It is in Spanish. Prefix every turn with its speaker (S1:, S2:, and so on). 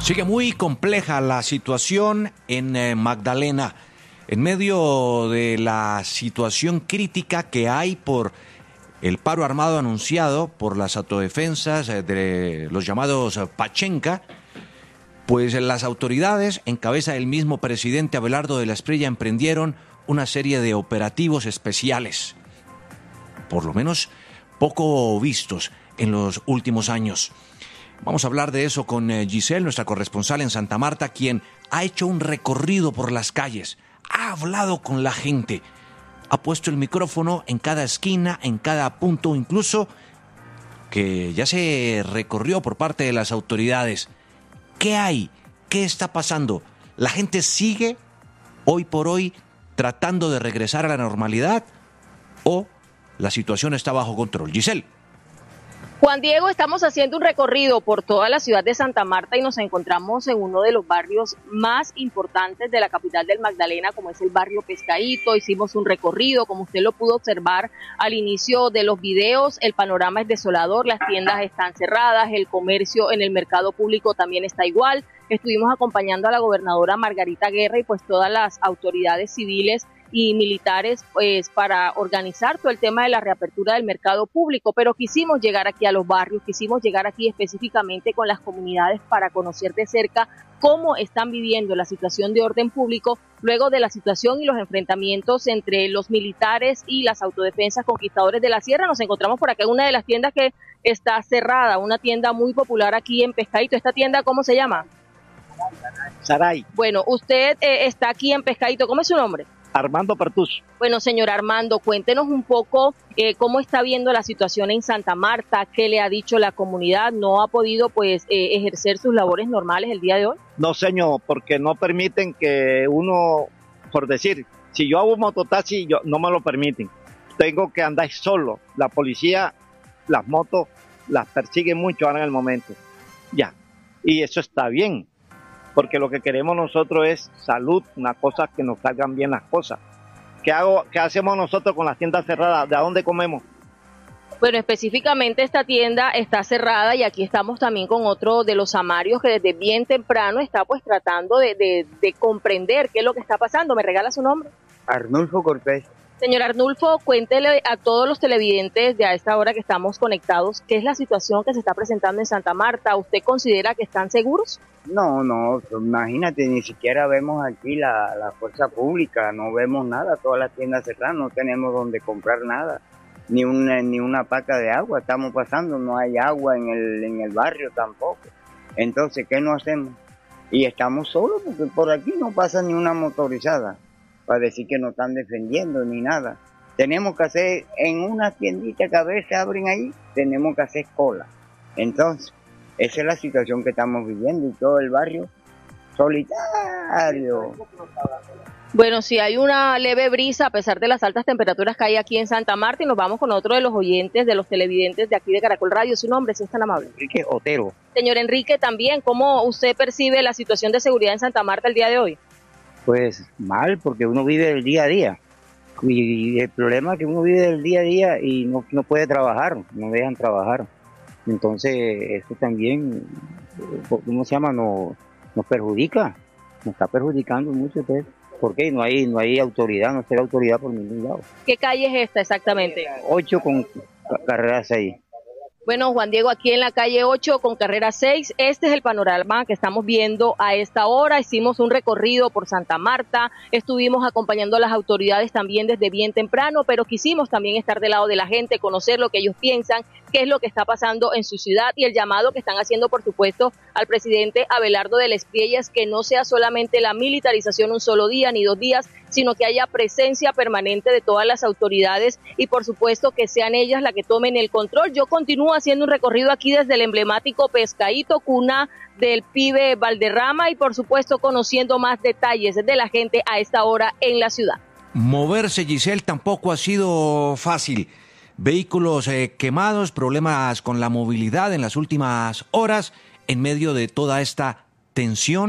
S1: Sigue muy compleja la situación en Magdalena, en medio de la situación crítica que hay por el paro armado anunciado por las autodefensas de los llamados Pachenca. Pues las autoridades, en cabeza del mismo presidente Abelardo de la Espriella, emprendieron una serie de operativos especiales, por lo menos poco vistos en los últimos años. Vamos a hablar de eso con Giselle, nuestra corresponsal en Santa Marta, quien ha hecho un recorrido por las calles, ha hablado con la gente, ha puesto el micrófono en cada esquina, en cada punto, incluso que ya se recorrió por parte de las autoridades. ¿Qué hay? ¿Qué está pasando? ¿La gente sigue hoy por hoy tratando de regresar a la normalidad o la situación está bajo control? Giselle.
S2: Juan Diego, estamos haciendo un recorrido por toda la ciudad de Santa Marta y nos encontramos en uno de los barrios más importantes de la capital del Magdalena, como es el barrio Pescadito. Hicimos un recorrido, como usted lo pudo observar al inicio de los videos, el panorama es desolador, las tiendas están cerradas, el comercio en el mercado público también está igual. Estuvimos acompañando a la gobernadora Margarita Guerra y pues todas las autoridades civiles y militares pues para organizar todo el tema de la reapertura del mercado público, pero quisimos llegar aquí a los barrios, quisimos llegar aquí específicamente con las comunidades para conocer de cerca cómo están viviendo la situación de orden público luego de la situación y los enfrentamientos entre los militares y las autodefensas Conquistadores de la Sierra. Nos encontramos por acá en una de las tiendas que está cerrada, una tienda muy popular aquí en Pescadito. ¿Esta tienda cómo se llama?
S3: Saray.
S2: Bueno, usted está aquí en Pescadito, ¿cómo es su nombre?
S3: Armando Pertus.
S2: Bueno, señor Armando, cuéntenos un poco cómo está viendo la situación en Santa Marta, qué le ha dicho la comunidad, ¿no ha podido pues ejercer sus labores normales el día de hoy?
S3: No, señor, porque no permiten que uno, por decir, si yo hago mototaxi, no me lo permiten. Tengo que andar solo. La policía, las motos, las persiguen mucho ahora en el momento. Ya, y eso está bien. Porque lo que queremos nosotros es salud, una cosa que nos salgan bien las cosas. ¿Qué hacemos nosotros con las tiendas cerradas? ¿De dónde comemos?
S2: Bueno, específicamente esta tienda está cerrada y aquí estamos también con otro de los amarios que desde bien temprano está pues tratando de comprender qué es lo que está pasando. ¿Me regala su nombre?
S4: Arnulfo Cortés.
S2: Señor Arnulfo, cuéntele a todos los televidentes de a esta hora que estamos conectados, ¿qué es la situación que se está presentando en Santa Marta? ¿Usted considera que están seguros?
S4: No, imagínate, ni siquiera vemos aquí la fuerza pública, no vemos nada, todas las tiendas cerradas, no tenemos donde comprar nada, ni una paca de agua estamos pasando, no hay agua en el barrio tampoco. Entonces, ¿qué no hacemos? Y estamos solos porque por aquí no pasa ni una motorizada para decir que nos están defendiendo ni nada. Tenemos que hacer, en una tiendita que a veces abren ahí, tenemos que hacer cola. Entonces, esa es la situación que estamos viviendo y todo el barrio solitario.
S2: Bueno, sí hay una leve brisa a pesar de las altas temperaturas que hay aquí en Santa Marta y nos vamos con otro de los oyentes, de los televidentes de aquí de Caracol Radio. Su nombre, si es tan amable.
S3: Enrique Otero.
S2: Señor Enrique, también, ¿cómo usted percibe la situación de seguridad en Santa Marta el día de hoy?
S4: Pues mal, porque uno vive el día a día. Y el problema es que uno vive el día a día y no puede trabajar, no dejan trabajar. Entonces, eso también, ¿cómo se llama? Nos perjudica, nos está perjudicando mucho. ¿Por qué? No hay autoridad, no hay autoridad por ningún lado.
S2: ¿Qué calle es esta exactamente?
S4: 8 con carrera 6.
S2: Bueno, Juan Diego, aquí en la calle 8 con carrera 6, este es el panorama que estamos viendo a esta hora. Hicimos un recorrido por Santa Marta, estuvimos acompañando a las autoridades también desde bien temprano, pero quisimos también estar del lado de la gente, conocer lo que ellos piensan, qué es lo que está pasando en su ciudad y el llamado que están haciendo, por supuesto, al presidente Abelardo de la Espriella es que no sea solamente la militarización un solo día ni 2 días, sino que haya presencia permanente de todas las autoridades y, por supuesto, que sean ellas las que tomen el control. Yo continúo haciendo un recorrido aquí desde el emblemático Pescadito, cuna del pibe Valderrama y, por supuesto, conociendo más detalles de la gente a esta hora en la ciudad.
S1: Moverse, Giselle, tampoco ha sido fácil. Vehículos quemados, problemas con la movilidad en las últimas horas, en medio de toda esta tensión.